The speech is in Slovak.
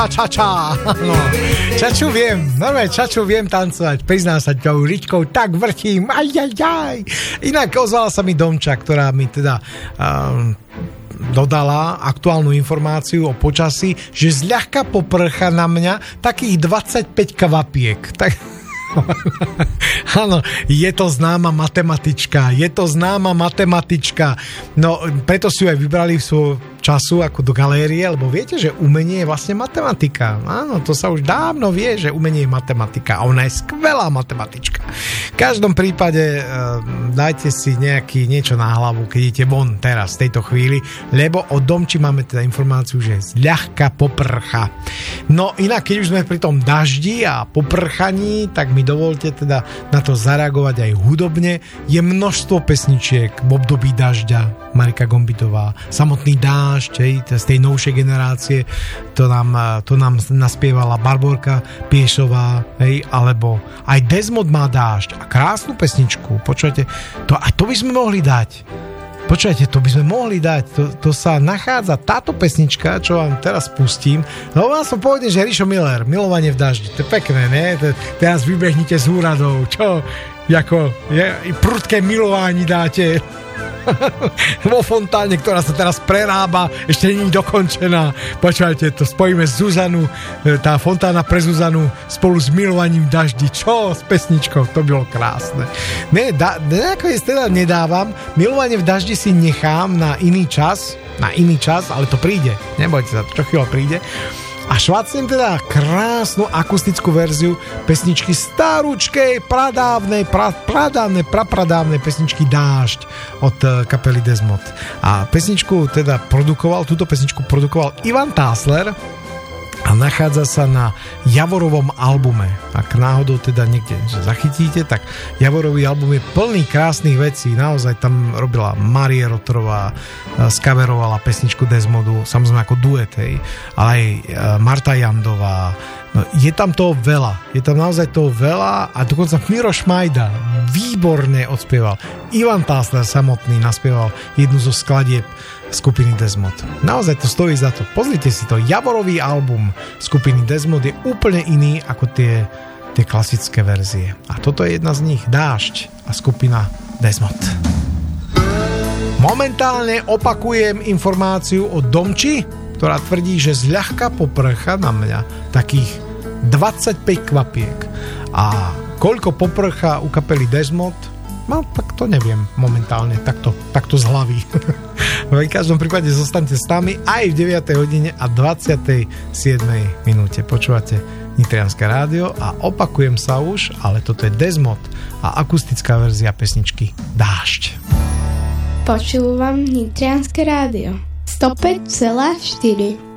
Čača. No. Čaču viem, normálne čaču viem tancovať. Priznám sa ťou ričkou, tak vrtím. Ajajaj. Inak ozvala sa mi Domča, ktorá mi teda dodala aktuálnu informáciu o počasí, že zľahka poprcha na mňa takých 25 kvapiek. Tak áno, je to známa matematička. No, preto si ju aj vybrali svojho času ako do galérie, lebo viete, že umenie je vlastne matematika. Áno, to sa už dávno vie, že umenie je matematika a ona je skvelá matematička. V každom prípade dajte si niečo na hlavu, keď idete von teraz, v tejto chvíli, lebo od Domči máme teda informáciu, že zľahka poprcha. No inak, keď už sme pri tom daždi a poprchaní, tak mi dovolte teda na to zareagovať aj hudobne. Je množstvo pesničiek v období dažďa. Marika Gombitová, Samotný dážď, z tej novšej generácie, to nám naspievala Barborka Piešová, alebo aj Desmod má dážď a krásnu pesničku. Počujete, to by sme mohli dať. To sa nachádza, táto pesnička, čo vám teraz pustím, no vám som povedal, že Rišo Miller, Milovanie v daždi, to je pekné, ne? Teraz vybehnite z úradov, čo? Jako prudké milování dáte vo fontáne, ktorá sa teraz prerába, ešte nie je dokončená. Počúvajte, to spojíme s Zuzanu, tá fontána pre Zuzanu spolu s Milovaním v daždi. Čo? S pesničkou, to bylo krásne. Nakoniec teda nedávam. Milovanie v daždi si nechám na iný čas, ale to príde. Nebojte sa, čo chvíľa príde. A švácnem teda krásnu akustickú verziu pesničky starúčkej, prapradávnej pesničky Dážď od kapely Desmod. A túto pesničku produkoval Ivan Tásler a nachádza sa na Javorovom albume. Ak náhodou teda niekde zachytíte, tak Javorový album je plný krásnych vecí. Naozaj tam robila Marie Roterová, skaverovala pesničku Desmodu, samozrejme ako duet, ale aj Marta Jandová. No, je tam naozaj toho veľa a dokonca Miro Šmajda výborne odspieval. Ivan Tásler samotný naspieval jednu zo skladieb skupiny Desmod. Naozaj to stojí za to. Pozrite si to. Javorový album skupiny Desmod je úplne iný ako tie klasické verzie. A toto je jedna z nich. Dážď a skupina Desmod. Momentálne opakujem informáciu o Domči, ktorá tvrdí, že zľahka poprcha na mňa takých 25 kvapiek. A koľko poprcha u kapely Desmod? No, tak to neviem momentálne, takto z hlavy. V každom prípade zostaňte s nami aj v 9. hodine a 27. minúte. Počúvate Nitrianske rádio a opakujem sa už, ale toto je Desmod a akustická verzia pesničky Dážď. Počúvam Nitrianske rádio 105,4.